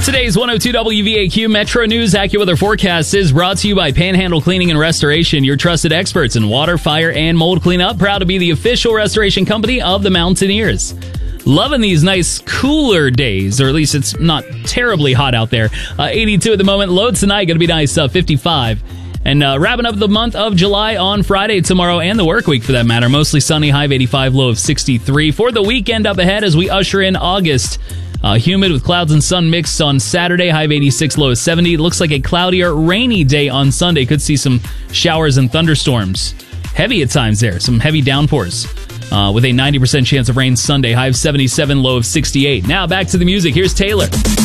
Today's 102 WVAQ Metro News AccuWeather forecast is brought to you by Panhandle Cleaning and Restoration, your trusted experts in water, fire, and mold cleanup. Proud to be the official restoration company of the Mountaineers. Loving these nice cooler days, or at least it's not terribly hot out there. 82 at the moment. Low tonight, going to be nice, 55. And wrapping up the month of July on Friday, tomorrow, and the work week for that matter. Mostly sunny, high of 85, low of 63. For the weekend up ahead as we usher in August. Humid with clouds and sun mixed on Saturday, high of 86, low of 70. Looks like a cloudier, rainy day on Sunday. Could see some showers and thunderstorms. Heavy at times there, some heavy downpours. With a 90% chance of rain Sunday, high of 77, low of 68. Now back to the music. Here's Taylor.